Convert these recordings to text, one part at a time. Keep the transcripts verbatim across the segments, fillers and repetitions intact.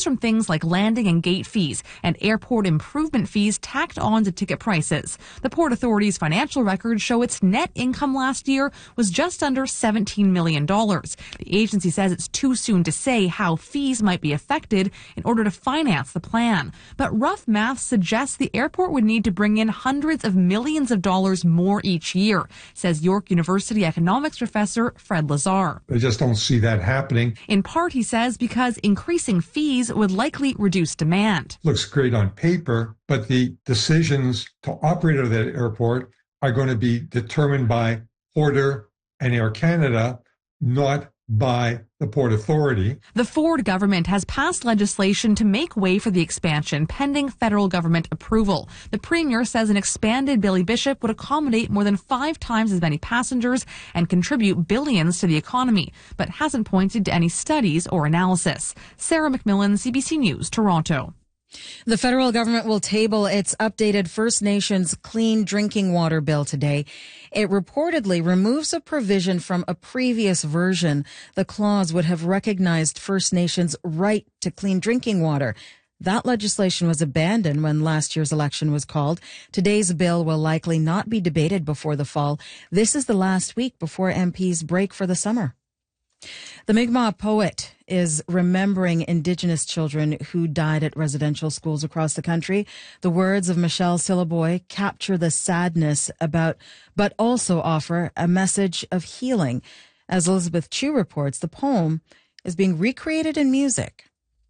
from things like landing and gate fees and airport improvement fees tacked on to ticket prices. The Port Authority's financial records show its net income last year was just under seventeen million dollars. The agency says it's too soon to say how fees might be affected in order to finance the plan. But rough math suggests the airport would need to bring in hundreds of millions of dollars more each year, says York University economics professor Fred Lazar. I just don't see that happening. In part, he says, because increasing fees would likely reduce demand. Looks great on paper, but the decisions to operate out of that airport are going to be determined by Porter and Air Canada, not by the Port Authority. The Ford government has passed legislation to make way for the expansion pending federal government approval. The Premier says an expanded Billy Bishop would accommodate more than five times as many passengers and contribute billions to the economy, but hasn't pointed to any studies or analysis. Sarah McMillan, C B C News, Toronto. The federal government will table its updated First Nations clean drinking water bill today. It reportedly removes a provision from a previous version. The clause would have recognized First Nations' right to clean drinking water. That legislation was abandoned when last year's election was called. Today's bill will likely not be debated before the fall. This is the last week before M Ps break for the summer. The Mi'kmaq poet is remembering Indigenous children who died at residential schools across the country. The words of Michelle Syliboy capture the sadness about, but also offer a message of healing. As Elizabeth Chu reports, the poem is being recreated in music.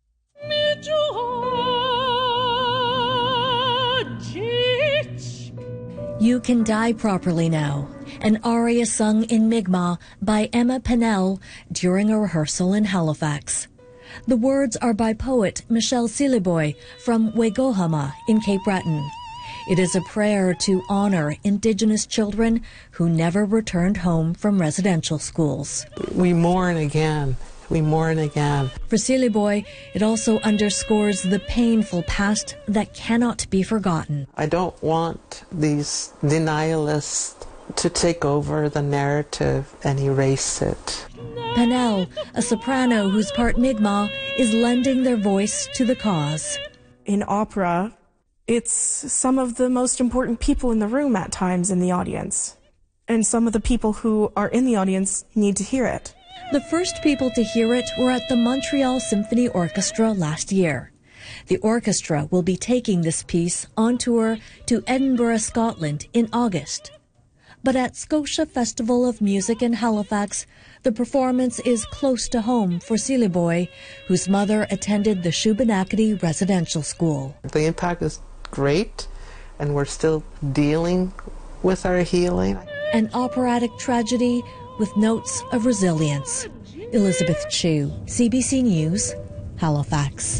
You Can Die Properly Now, an aria sung in Mi'kmaq by Emma Pennell during a rehearsal in Halifax. The words are by poet Michelle Syliboy from Wegohama in Cape Breton. It is a prayer to honor Indigenous children who never returned home from residential schools. We mourn again. We mourn again. For Syliboy, it also underscores the painful past that cannot be forgotten. I don't want these denialists to take over the narrative and erase it. Pennell, a soprano who's part Mi'kmaq, is lending their voice to the cause. In opera, it's some of the most important people in the room at times in the audience. And some of the people who are in the audience need to hear it. The first people to hear it were at the Montreal Symphony Orchestra last year. The orchestra will be taking this piece on tour to Edinburgh, Scotland in August. But at Scotia Festival of Music in Halifax, the performance is close to home for Syliboy, whose mother attended the Shubenacadie Residential School. The impact is great, and we're still dealing with our healing. An operatic tragedy with notes of resilience. Elizabeth Chu, C B C News, Halifax.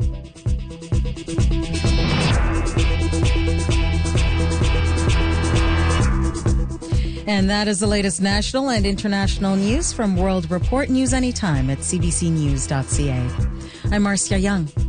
And that is the latest national and international news from World Report. News anytime at c b c news dot c a. I'm Marcia Young.